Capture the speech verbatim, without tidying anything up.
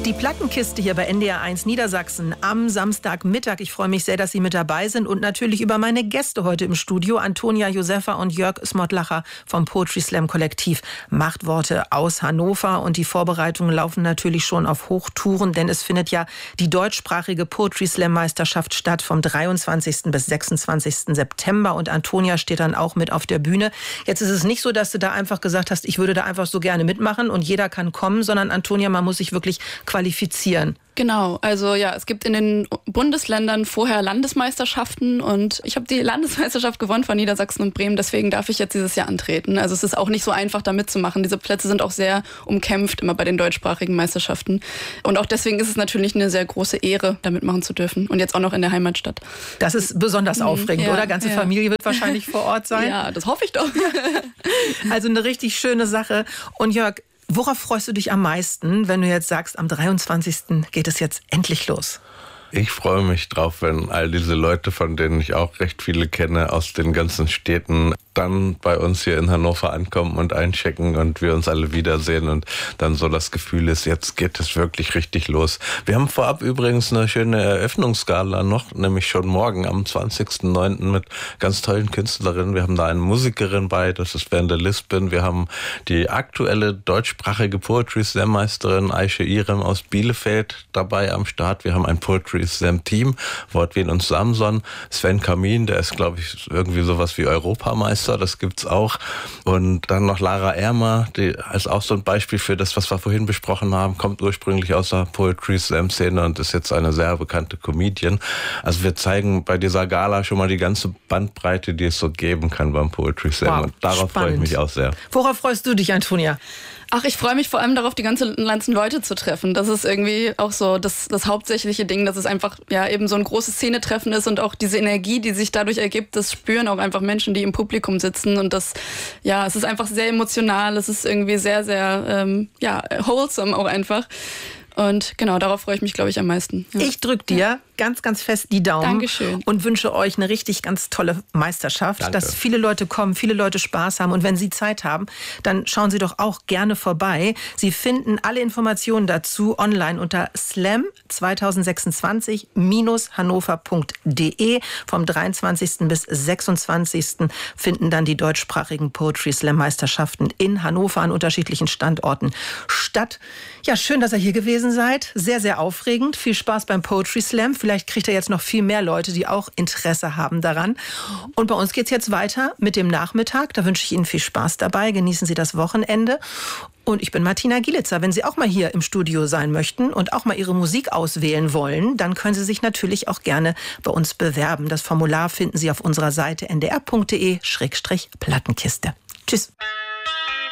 Die Plattenkiste hier bei N D R eins Niedersachsen am Samstagmittag. Ich freue mich sehr, dass Sie mit dabei sind und natürlich über meine Gäste heute im Studio. Antonia Josefa und Jörg Smotlacher vom Poetry Slam Kollektiv Machtworte aus Hannover. Und die Vorbereitungen laufen natürlich schon auf Hochtouren, denn es findet ja die deutschsprachige Poetry Slam Meisterschaft statt vom dreiundzwanzigsten bis sechsundzwanzigsten September. Und Antonia steht dann auch mit auf der Bühne. Jetzt ist es nicht so, dass du da einfach gesagt hast, ich würde da einfach so gerne mitmachen und jeder kann kommen, sondern Antonia, man muss sich wirklich qualifizieren. Genau, also ja, es gibt in den Bundesländern vorher Landesmeisterschaften und ich habe die Landesmeisterschaft gewonnen von Niedersachsen und Bremen, deswegen darf ich jetzt dieses Jahr antreten. Also es ist auch nicht so einfach, da mitzumachen. Diese Plätze sind auch sehr umkämpft, immer bei den deutschsprachigen Meisterschaften. Und auch deswegen ist es natürlich eine sehr große Ehre, da mitmachen zu dürfen und jetzt auch noch in der Heimatstadt. Das ist besonders aufregend, ja, oder? Ganze ja. Familie wird wahrscheinlich vor Ort sein. Ja, das hoffe ich doch. Also eine richtig schöne Sache. Und Jörg, worauf freust du dich am meisten, wenn du jetzt sagst, am dreiundzwanzigsten geht es jetzt endlich los? Ich freue mich drauf, wenn all diese Leute, von denen ich auch recht viele kenne, aus den ganzen Städten dann bei uns hier in Hannover ankommen und einchecken und wir uns alle wiedersehen und dann so das Gefühl ist, jetzt geht es wirklich richtig los. Wir haben vorab übrigens eine schöne Eröffnungsgala noch, nämlich schon morgen am zwanzigsten neunten mit ganz tollen Künstlerinnen. Wir haben da eine Musikerin bei, das ist Wende Lisbon. Wir haben die aktuelle deutschsprachige Poetry Slam Meisterin Aisha Irem aus Bielefeld dabei am Start. Wir haben ein Poetry Slam Team, Wortwin und Samson. Sven Kamin, der ist, glaube ich, irgendwie sowas wie Europameister. Das gibt's auch. Und dann noch Lara Ermer, die ist auch so ein Beispiel für das, was wir vorhin besprochen haben, kommt ursprünglich aus der Poetry Slam Szene und ist jetzt eine sehr bekannte Comedian. Also wir zeigen bei dieser Gala schon mal die ganze Bandbreite, die es so geben kann beim Poetry Slam. Wow, und darauf freue ich mich auch sehr. Worauf freust du dich, Antonia? Ach, ich freue mich vor allem darauf, die ganzen, ganzen Leute zu treffen. Das ist irgendwie auch so das, das hauptsächliche Ding, dass es einfach ja eben so ein großes Szenetreffen ist und auch diese Energie, die sich dadurch ergibt, das spüren auch einfach Menschen, die im Publikum sitzen und das, ja, es ist einfach sehr emotional, es ist irgendwie sehr, sehr, ähm, ja, wholesome auch einfach. Und genau, darauf freue ich mich, glaube ich, am meisten. Ja. Ich drücke dir ja. ganz, ganz fest die Daumen. Dankeschön. Und wünsche euch eine richtig ganz tolle Meisterschaft, Danke. Dass viele Leute kommen, viele Leute Spaß haben. Und wenn Sie Zeit haben, dann schauen Sie doch auch gerne vorbei. Sie finden alle Informationen dazu online unter slam zwanzig sechsundzwanzig hannover punkt de. Vom dreiundzwanzigsten bis sechsundzwanzigsten finden dann die deutschsprachigen Poetry Slam Meisterschaften in Hannover an unterschiedlichen Standorten statt. Ja, schön, dass ihr hier gewesen seid. Sehr, sehr aufregend. Viel Spaß beim Poetry Slam. Vielleicht kriegt ihr jetzt noch viel mehr Leute, die auch Interesse haben daran. Und bei uns geht's jetzt weiter mit dem Nachmittag. Da wünsche ich Ihnen viel Spaß dabei. Genießen Sie das Wochenende. Und ich bin Martina Gielitzer. Wenn Sie auch mal hier im Studio sein möchten und auch mal Ihre Musik auswählen wollen, dann können Sie sich natürlich auch gerne bei uns bewerben. Das Formular finden Sie auf unserer Seite n d r punkt d e Schrägstrich Plattenkiste. Tschüss.